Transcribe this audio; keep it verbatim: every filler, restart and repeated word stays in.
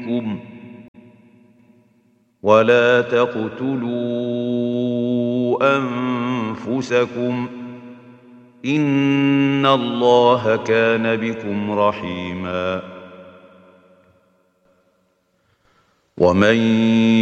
منكم ولا تقتلوا أنفسكم إن الله كان بكم رحيما ومن